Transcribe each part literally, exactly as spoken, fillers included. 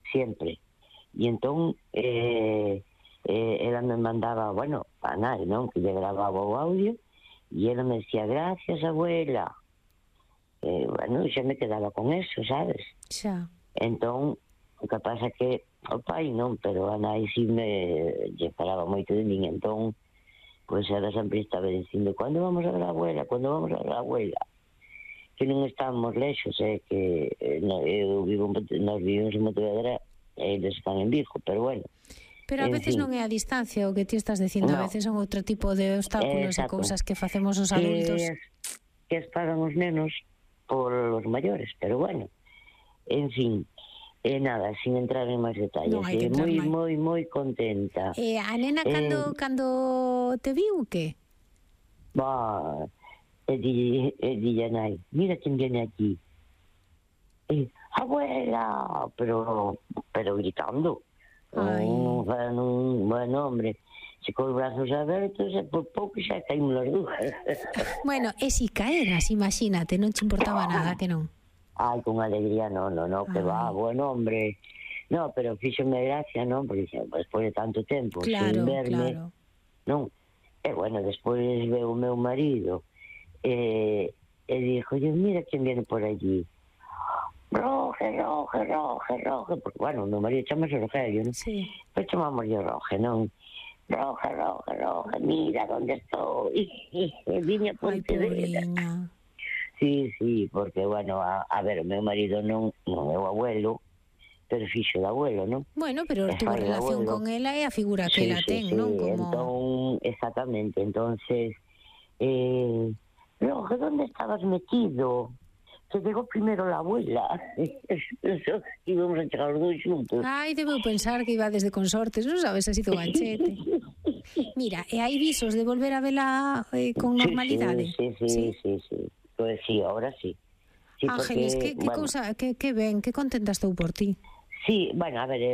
sempre. E entón, eh, eh, ela me mandaba, bueno, a nai, non? Que lle grababa o audio, e ela me decía, gracias, abuela. Eh, bueno, xa me quedaba con eso, sabes? Xa. Entón, o que pasa que o pai non, pero a nai si me lle falaba moito de min, entón, pois ela sempre estaba dicindo, cando vamos a ver a abuela, cando vamos a ver a abuela? Que non estamos lexos, eh, que eh, no, eu vivo, nos vivimos en Montevedra, eles están en Vigo, pero bueno. Pero a veces fin. non é a distancia o que ti estás dicindo, no. A veces son outro tipo de obstáculos e cousas que facemos os adultos. Que, que as pagan os nenos por os maiores, pero bueno, en fin, e eh, nada, sin entrar en máis detalles, Non hai que eh, entrar moi, máis. moi, moi contenta. E a nena cando, Eh, cando te viu, que? Bah, e di, e di a nai, mira quen viene aquí. Eh, abuela, pero pero gritando. Un, un, bueno, hombre, se con os brazos abertos e por pouco xa caímos as dúas. Bueno, e si caeras, imagínate, non te importaba nada, que non? Ai, con alegría, no, no, no, que va, bueno, hombre. No, pero fíxome gracia, non? Porque despois de tanto tempo Claro, sin verme, claro. non? E bueno, despois veo o meu marido e, e dixo, yo, mira quen viene por allí. Roge, Roge, Roge, Roge, porque, bueno, o meu marido chamase Rogelio, non? Sí. Pois chamámoslle Roge, non? Roge, Roge, Roge, mira onde estou. E viña por Pontevedra. Sí, sí, porque, bueno, a, a ver, o meu marido non, non é o abuelo, pero fixo de abuelo, non? Bueno, pero tuvo relación con ela e a figura que sí, ela sí, ten, sí, non? Como... Entón, exactamente, entonces, eh, Roge, ¿dónde estabas metido? Que llegó primero la abuela. Eso, íbamos a chegar os dois xuntos. Ai, debeu pensar que iba desde consortes, non sabes, así to ganchete. Mira, e hai visos de volver a vela eh, con normalidade? Sí, sí, sí, sí, sí, sí. Pues sí, ahora sí. sí Ángeles, porque, que, que bueno, cousa, que, que ben, que contenta estou por ti. Sí, bueno, a ver,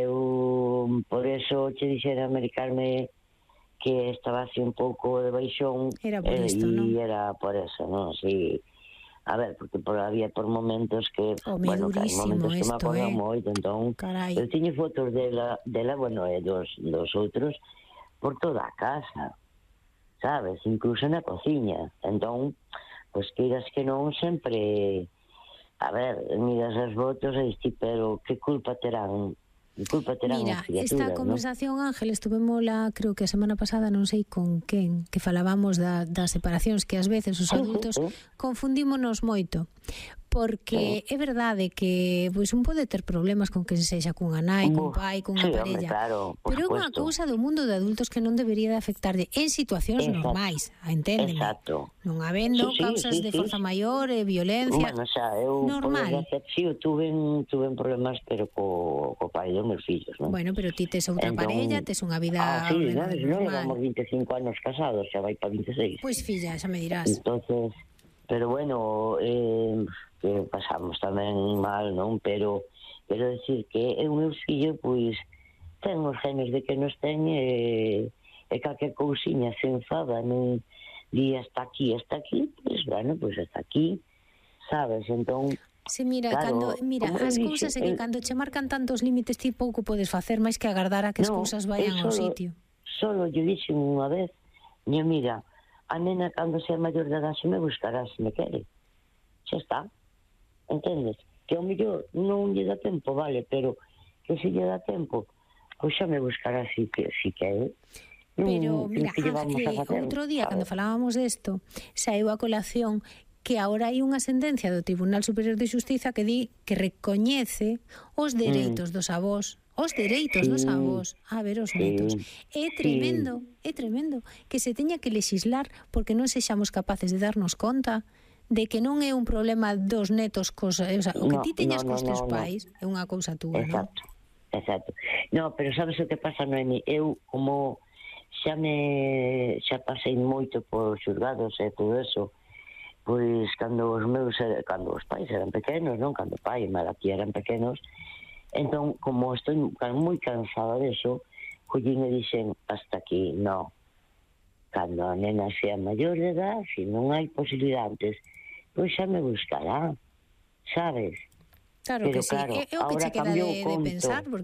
eu por eso che dixera americarme que estaba así un pouco de baixón. Era por eh, isto, non? E era por eso, non? Sí. A ver, porque por, había por momentos que, oh, bueno, que hai momentos que me esto, acordo eh? moito, entón, Carai. eu tiño fotos dela, dela, bueno, e dos, dos outros por toda a casa, sabes, incluso na cociña, entón, pois queiras que non, sempre, a ver, miras as fotos e diste, pero que culpa terán? Culpa terán Mira, as criaturas, esta conversación, ¿no? Ángel, estuvémola, creo que a semana pasada, non sei con quen, que falábamos da, das separacións, que ás veces os adultos sí, sí, sí. confundímonos moito. Porque sí. é verdade que pois un pode ter problemas con que sexa cunha nai, cun pai, cunha sí, parella, hombre, claro, pero é unha cousa do mundo de adultos que non debería de afectarle en situacións Exacto. normais, enténdeme. Exacto. Non habendo sí, sí, causas sí, de sí. forza maior e violencia. Bueno, xa, eu normal. Por sí, eu tuve, tuve problemas, pero co, co pai dos meus fillos, non? Bueno, pero ti tes outra entón, parella, tes unha vida ah, sí, normal. Non, levamos vinte e cinco anos casados, xa vai para vinte e seis. Pois filla, xa me dirás. Entonces, pero bueno, eh, que pasamos tamén mal, non? Pero quero decir que o meu fillo, pois, ten os genes de que nos ten e, e calquer cousiña se enfada, non? Di hasta aquí, hasta aquí, pois, bueno, pois hasta aquí, sabes? Entón, sí, mira, claro, cando, mira, as cousas é que el... cando che marcan tantos límites ti pouco podes facer máis que agardar a que as no, cousas vayan solo, ao sitio. Solo yo dixen unha vez, ni mira, a nena cando sea maior de edad se me buscará se me quere. Xa está. Entendes? Que ao mellor non lle dá tempo, vale, pero que se lle dá tempo, pois xa me buscará si que si quere. Pero, mira, eh, outro día, cando falábamos desto, saiu a colación que agora hai unha sentencia do Tribunal Superior de Xustiza que di que recoñece os dereitos mm. dos avós, os dereitos sí. dos avós a ver os sí. netos. É tremendo, sí. é tremendo que se teña que legislar porque non sexamos capaces de darnos conta de que non é un problema dos netos cos, o, sea, o que no, ti teñas no, cos no, teus no, pais no. é unha cousa túa, non? Exacto, exacto. No, pero sabes o que pasa, Noemi? Eu, como xa me xa pasei moito por xulgados e todo eso, pois cando os meus cando os pais eran pequenos, non? Cando o pai e a tía eran pequenos, entón, como estou moi cansada deso, collín e dixen hasta aquí, no. Cando a nena sea maior de edad, se non hai posibilidades, pois xa me buscará, sabes? Claro pero que sí, claro, é o que che queda de, de pensar, porque